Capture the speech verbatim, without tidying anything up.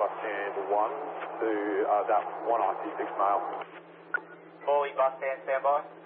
bus stand one to uh, that one I C six male. Morley bus stand, standby.